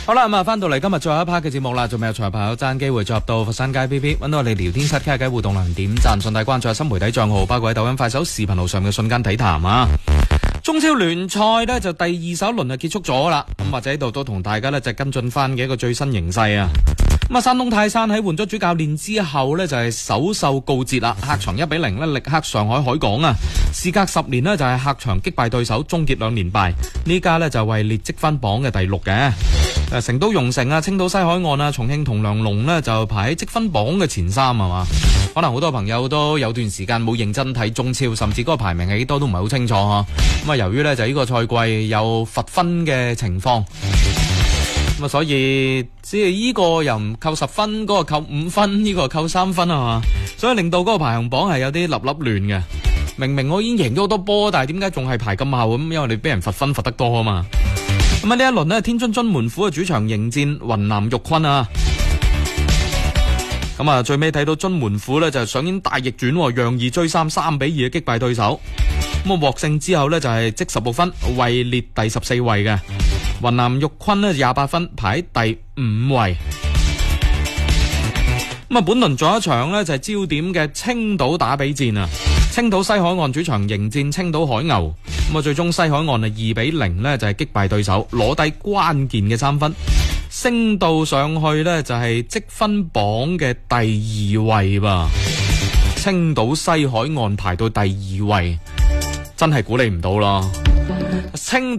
好啦，咁翻到嚟今日最後一 part 嘅節目啦，仲未有財朋友爭機會進入到佛山街 PP， 揾到我哋聊天室傾下偈互動欄點讚，順帶關注下新媒體賬號，包括喺抖音、快手、視頻號上嘅瞬間體壇啊！中超聯賽呢就第二首輪就結束咗啦，咁或者喺度都同大家呢就跟進翻嘅一個最新形勢啊！咁啊，山東泰山喺換咗主教練之後呢，就係首秀告捷啦，客場1-0呢力克上海海港啊！事隔10年呢，就係客場擊敗對手，終結2連敗，呢家呢就位列積分榜嘅第6嘅。成都蓉城啊、青島西海岸啊、重慶同梁龍呢，就排喺積分榜嘅前3係嘛？可能好多朋友都有段時間冇認真睇中超，甚至嗰個排名係幾多都唔係好清楚嗬。咁啊，由於呢就呢個賽季有罰分嘅情況，咁啊，所以即係呢個又唔扣10分，嗰個扣5分，呢個扣3分係嘛？所以令到嗰個排行榜係有啲粒粒亂嘅。明明我已經贏咗好多波，但係點解仲係排咁後咁？因為你俾人罰分罰得多啊嘛。咁啊，呢一輪呢，天津津門虎嘅主場迎戰雲南玉坤啊。咁啊，最尾睇到津門虎呢，就上演大逆轉，讓2追3，3-2嘅擊敗對手。咁啊，獲勝之後呢，就係積16分，位列第14位嘅。雲南玉坤呢28分，排喺第5位。咁啊，本輪仲有一場呢，就係焦點嘅青島打比戰啊。青島西海岸主場迎戰青島海牛，咁啊，最終西海岸係2-0呢，就係擊敗對手，攞低關鍵嘅3分，升到上去呢，就係積分榜嘅第2位吧。青島西海岸排到第2位，真係估你唔到啦。青